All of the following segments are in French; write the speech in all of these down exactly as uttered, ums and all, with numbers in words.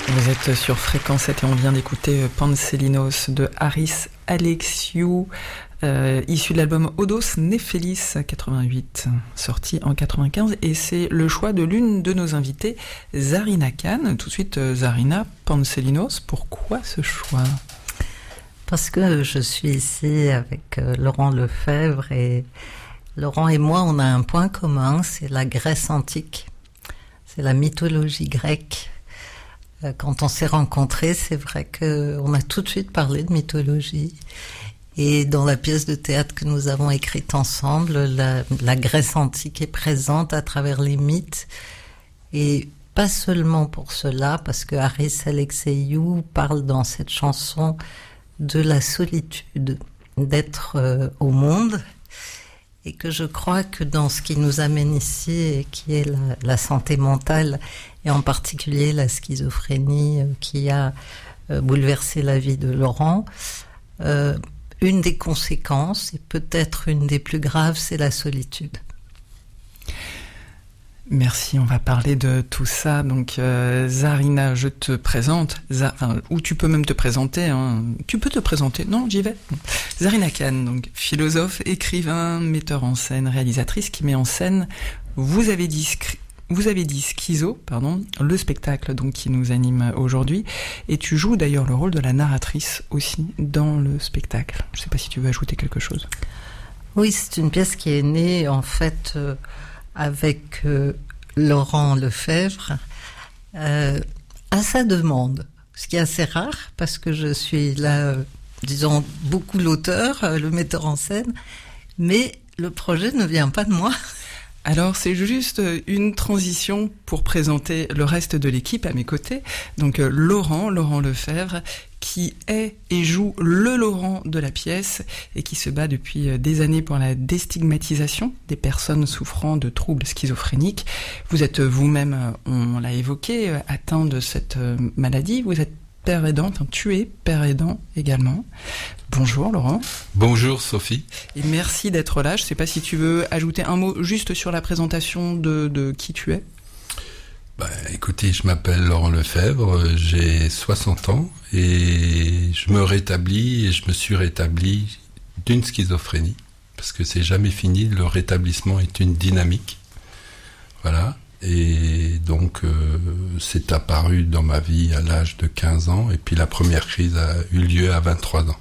Vous êtes sur Fréquence sept et on vient d'écouter Panselinos de Haris Alexiou, euh, issu de l'album Odos Nephelis quatre-vingt-huit, sorti en quatre-vingt-quinze, et c'est le choix de l'une de nos invitées, Zarina Khan. Tout de suite, Zarina, Panselinos, pourquoi ce choix ? Parce que je suis ici avec euh, Laurent Lefebvre, et Laurent et moi, on a un point commun, c'est la Grèce antique, c'est la mythologie grecque. Quand on s'est rencontrés, c'est vrai qu'on a tout de suite parlé de mythologie. Et dans la pièce de théâtre que nous avons écrite ensemble, la, la Grèce antique est présente à travers les mythes. Et pas seulement pour cela, parce que Haris Alexiou parle dans cette chanson de la solitude, d'être euh, au monde. Et que je crois que dans ce qui nous amène ici, et qui est la, la santé mentale, et en particulier la schizophrénie euh, qui a euh, bouleversé la vie de Laurent, euh, une des conséquences, et peut-être une des plus graves, c'est la solitude. Merci, on va parler de tout ça. Donc, euh, Zarina, je te présente, Zar... enfin, ou tu peux même te présenter. Hein. Tu peux te présenter. Non, j'y vais. Zarina Khan, donc philosophe, écrivain, metteur en scène, réalisatrice qui met en scène. Vous avez dit, vous avez dit Schizo, pardon, le spectacle donc qui nous anime aujourd'hui, et tu joues d'ailleurs le rôle de la narratrice aussi dans le spectacle. Je ne sais pas si tu veux ajouter quelque chose. Oui, c'est une pièce qui est née en fait. Euh... avec euh, Laurent Lefebvre, euh, à sa demande, ce qui est assez rare, parce que je suis là, euh, disons, beaucoup l'auteur, euh, le metteur en scène, mais le projet ne vient pas de moi. Alors, c'est juste une transition pour présenter le reste de l'équipe à mes côtés. Donc, euh, Laurent, Laurent Lefebvre, qui est et joue le Laurent de la pièce et qui se bat depuis des années pour la déstigmatisation des personnes souffrant de troubles schizophréniques. Vous êtes vous-même, on l'a évoqué, atteint de cette maladie. Vous êtes père aidant, enfin tu es père aidant également. Bonjour Laurent. Bonjour Sophie. Et merci d'être là. Je ne sais pas si tu veux ajouter un mot juste sur la présentation de, de qui tu es. Bah, écoutez, je m'appelle Laurent Lefebvre, j'ai soixante ans et je me rétablis et je me suis rétabli d'une schizophrénie parce que c'est jamais fini, le rétablissement est une dynamique. Voilà. Et donc, euh, c'est apparu dans ma vie à l'âge de quinze ans, et puis la première crise a eu lieu à vingt-trois ans.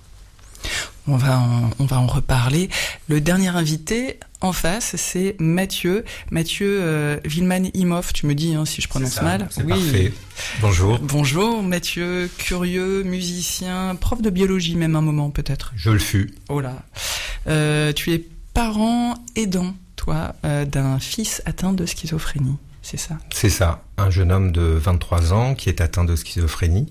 On va en, on va en reparler. Le dernier invité en face, c'est Mathieu. Mathieu euh, Villeman-Imhoff, tu me dis hein, si je prononce c'est ça, mal. C'est oui. Parfait. Bonjour. Bonjour Mathieu, curieux, musicien, prof de biologie même un moment peut-être. Je le fus. Oh là. Euh, tu es parent aidant, toi, euh, d'un fils atteint de schizophrénie. C'est ça. C'est ça, un jeune homme de vingt-trois ans qui est atteint de schizophrénie,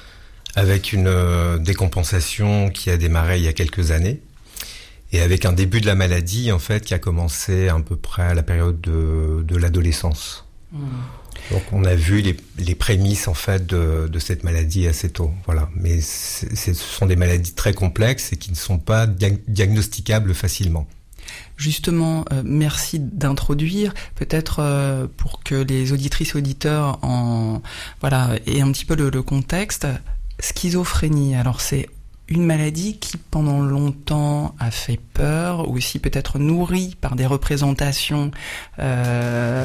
avec une euh, décompensation qui a démarré il y a quelques années, et avec un début de la maladie en fait qui a commencé à peu près à la période de, de l'adolescence. Mmh. Donc on a vu les, les prémices en fait de, de cette maladie assez tôt, voilà. Mais c'est, c'est, ce sont des maladies très complexes et qui ne sont pas dia- diagnosticables facilement. Justement, euh, merci d'introduire, peut-être euh, pour que les auditrices et auditeurs en, voilà, aient un petit peu le, le contexte. Schizophrénie, alors c'est une maladie qui pendant longtemps a fait peur, ou aussi peut-être nourrie par des représentations euh,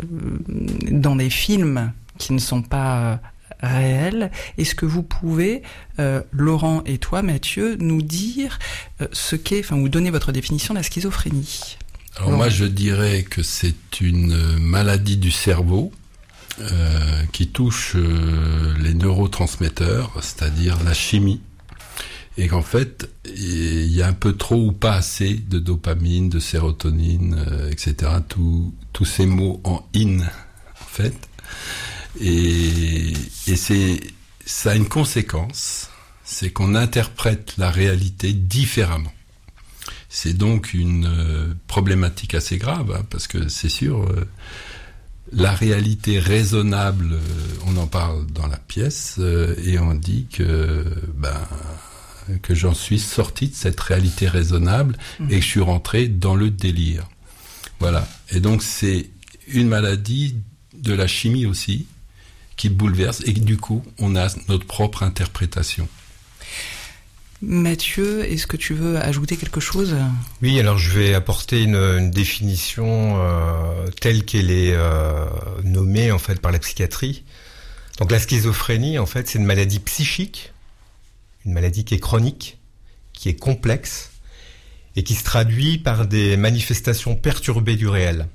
dans des films qui ne sont pas réels. Est-ce que vous pouvez, euh, Laurent et toi Mathieu, nous dire euh, ce qu'est, enfin, ou donner votre définition de la schizophrénie? Alors Laurent. Moi je dirais que c'est une maladie du cerveau euh, qui touche euh, les neurotransmetteurs, c'est-à-dire la chimie, et qu'en fait il y a un peu trop ou pas assez de dopamine, de sérotonine, euh, et cetera. Tous tous ces mots en in en fait. Et, et c'est, ça a une conséquence, c'est qu'on interprète la réalité différemment. C'est donc une euh, problématique assez grave, hein, parce que c'est sûr, euh, la réalité raisonnable, euh, on en parle dans la pièce, euh, et on dit que, ben, que j'en suis sorti de cette réalité raisonnable mmh. et que je suis rentré dans le délire. Voilà. Et donc c'est une maladie de la chimie aussi, qui bouleverse, et du coup, on a notre propre interprétation. Mathieu, est-ce que tu veux ajouter quelque chose ? Oui, alors je vais apporter une, une définition euh, telle qu'elle est euh, nommée en fait par la psychiatrie. Donc la schizophrénie, en fait, c'est une maladie psychique, une maladie qui est chronique, qui est complexe et qui se traduit par des manifestations perturbées du réel.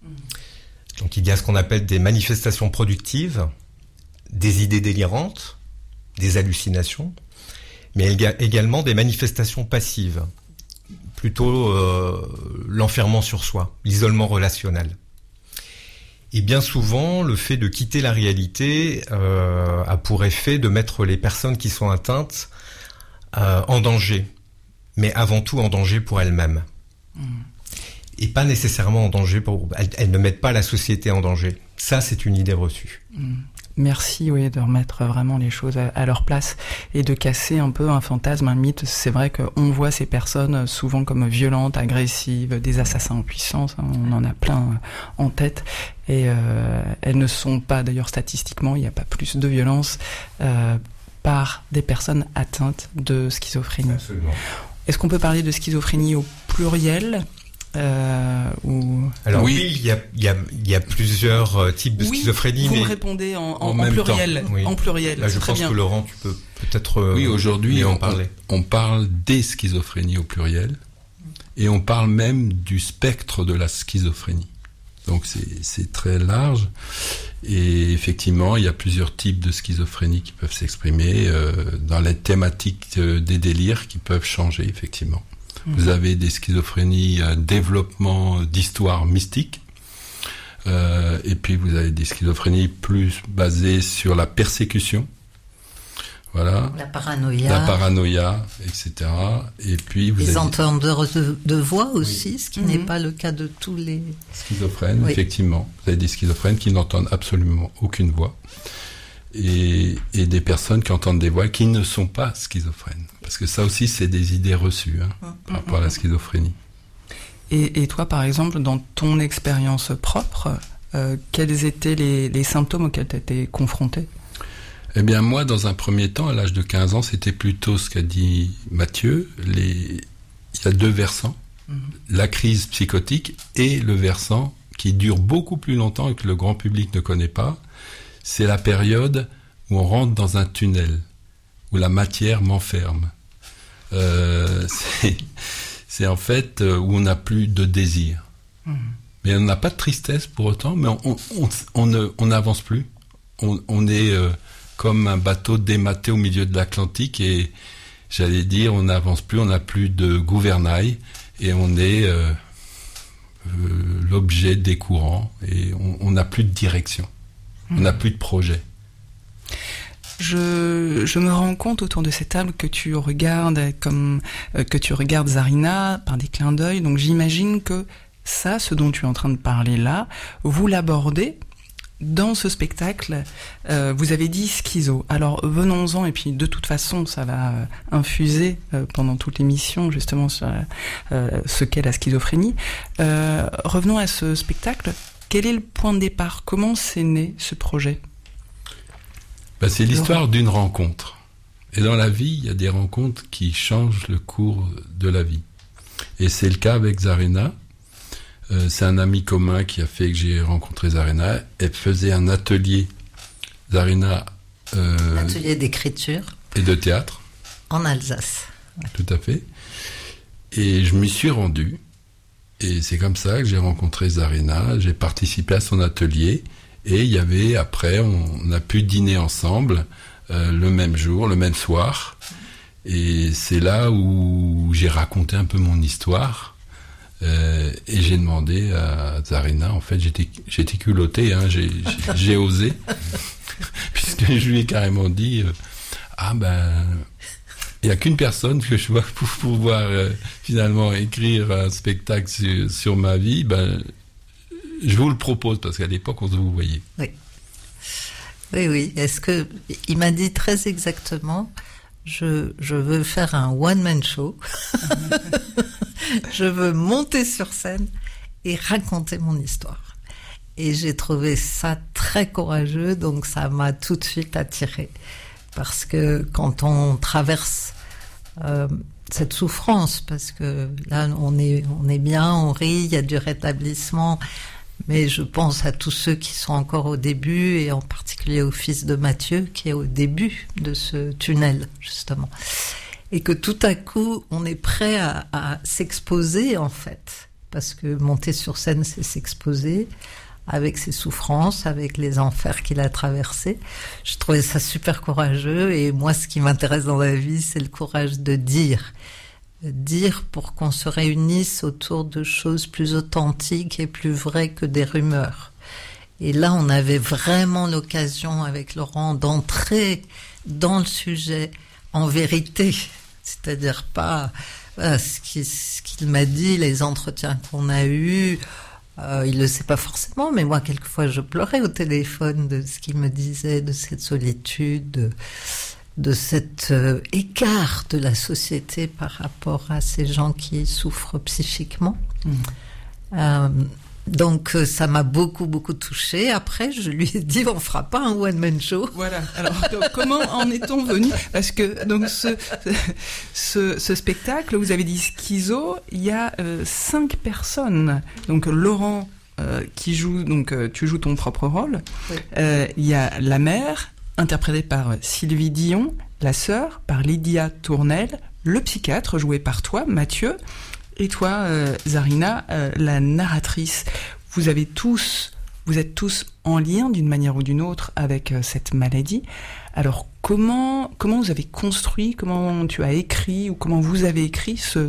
Donc il y a ce qu'on appelle des manifestations productives, des idées délirantes, des hallucinations, mais il y a également des manifestations passives, plutôt euh, l'enfermement sur soi, l'isolement relationnel. Et bien souvent, le fait de quitter la réalité euh, a pour effet de mettre les personnes qui sont atteintes euh, en danger, mais avant tout en danger pour elles-mêmes. Mmh. Et pas nécessairement en danger pour... Elles, elles ne mettent pas la société en danger. Ça, c'est une idée reçue. Mmh. Merci, oui, de remettre vraiment les choses à, à leur place et de casser un peu un fantasme, un mythe. C'est vrai qu'on voit ces personnes souvent comme violentes, agressives, des assassins en puissance. Hein, on en a plein en tête. Et euh, elles ne sont pas, d'ailleurs statistiquement, il n'y a pas plus de violence euh, par des personnes atteintes de schizophrénie. Absolument. Est-ce qu'on peut parler de schizophrénie au pluriel ? Euh, ou... Alors oui, oui, il y a, il y a, il y a plusieurs euh, types de oui, schizophrénie. Vous mais me répondez en, en, en, en pluriel. oui. En pluriel. Là, je pense bien. que Laurent, tu peux peut-être euh, oui, aujourd'hui, en on, parler. On parle des schizophrénies au pluriel, et on parle même du spectre de la schizophrénie. Donc c'est, c'est très large, et effectivement, il y a plusieurs types de schizophrénie qui peuvent s'exprimer euh, dans les thématiques euh, des délires qui peuvent changer, effectivement. Vous avez des schizophrénies à développement d'histoire mystique, euh, et puis vous avez des schizophrénies plus basées sur la persécution, voilà, la paranoïa, la paranoïa, et cetera. Et puis vous les avez entendeurs de, de voix aussi, oui. Ce qui mmh. n'est pas le cas de tous les schizophrènes. Oui. Effectivement, vous avez des schizophrènes qui n'entendent absolument aucune voix. Et, et des personnes qui entendent des voix qui ne sont pas schizophrènes. Parce que ça aussi, c'est des idées reçues hein, mmh, par rapport mmh. à la schizophrénie. Et, et toi, par exemple, dans ton expérience propre, euh, quels étaient les, les symptômes auxquels tu as été confronté ? Eh bien, moi, dans un premier temps, à l'âge de quinze ans, c'était plutôt ce qu'a dit Mathieu. Les... Il y a deux versants. Mmh. La crise psychotique et le versant qui dure beaucoup plus longtemps et que le grand public ne connaît pas. C'est la période où on rentre dans un tunnel, où la matière m'enferme. Euh, c'est, c'est en fait où on n'a plus de désir. Mmh. Mais on n'a pas de tristesse pour autant, mais on, on, on, on ne, on n'avance plus. On, on est euh, comme un bateau dématé au milieu de l'Atlantique et j'allais dire, on n'avance plus, on n'a plus de gouvernail et on est euh, euh, l'objet des courants et on n'a plus de direction. On n'a plus de projet. Je, je me rends compte autour de cette table que tu regardes comme euh, que tu regardes Zarina par des clins d'œil. Donc j'imagine que ça, ce dont tu es en train de parler là, vous l'abordez dans ce spectacle. Euh, vous avez dit schizo. Alors venons-en et puis de toute façon, ça va euh, infuser euh, pendant toute l'émission justement sur euh, ce qu'est la schizophrénie. Euh, revenons à ce spectacle. Quel est le point de départ ? Comment s'est né ce projet ? Ben, c'est l'histoire d'une rencontre. Et dans la vie, il y a des rencontres qui changent le cours de la vie. Et c'est le cas avec Zarina. Euh, c'est un ami commun qui a fait que j'ai rencontré Zarina. Elle faisait un atelier, Zarina... Euh, atelier d'écriture. Et de théâtre. En Alsace. Ouais. Tout à fait. Et je m'y suis rendu. Et c'est comme ça que j'ai rencontré Zarina, j'ai participé à son atelier, et il y avait, après, on, on a pu dîner ensemble, euh, le même jour, le même soir, et c'est là où j'ai raconté un peu mon histoire, euh, et j'ai demandé à Zarina, en fait, j'étais, j'étais culotté, hein, j'ai, j'ai, j'ai osé, puisque je lui ai carrément dit, euh, ah ben... Il n'y a qu'une personne que je vois pour pouvoir euh, finalement écrire un spectacle sur, sur ma vie, ben, je vous le propose, parce qu'à l'époque, on se vous voyait. Oui. Oui, oui. Est-ce que, il m'a dit très exactement, je, je veux faire un one-man show. Je veux monter sur scène et raconter mon histoire. Et j'ai trouvé ça très très courageux, donc ça m'a tout de suite attirée. Parce que quand on traverse euh, cette souffrance, parce que là on est, on est bien, on rit, il y a du rétablissement, mais je pense à tous ceux qui sont encore au début, et en particulier au fils de Mathieu, qui est au début de ce tunnel, justement. Et que tout à coup, on est prêt à, à s'exposer, en fait. Parce que monter sur scène, c'est s'exposer, avec ses souffrances, avec les enfers qu'il a traversés. Je trouvais ça super courageux, et moi, ce qui m'intéresse dans la vie, c'est le courage de dire. Dire pour qu'on se réunisse autour de choses plus authentiques et plus vraies que des rumeurs. Et là, on avait vraiment l'occasion, avec Laurent, d'entrer dans le sujet en vérité. C'est-à-dire pas voilà, ce qu'il, ce qu'il m'a dit, les entretiens qu'on a eus. Euh, il le sait pas forcément, mais moi, quelquefois, je pleurais au téléphone de ce qu'il me disait, de cette solitude, de, de cet euh, écart de la société par rapport à ces gens qui souffrent psychiquement. Mmh. Euh, donc, euh, ça m'a beaucoup, beaucoup touchée. Après, je lui ai dit, on fera pas un one-man show. Voilà. Alors, donc, comment en est-on venu? Parce que, donc, ce, ce, ce spectacle, vous avez dit schizo, il y a euh, cinq personnes. Donc, Laurent, euh, qui joue, donc, euh, tu joues ton propre rôle. Oui. Euh, il y a la mère, interprétée par Sylvie Dion, la sœur, par Lydia Tournel, le psychiatre, joué par toi, Mathieu, et toi, euh, Zarina, euh, la narratrice. Vous avez tous, vous êtes tous en lien d'une manière ou d'une autre avec euh, cette maladie. Alors comment comment vous avez construit, comment tu as écrit ou comment vous avez écrit ce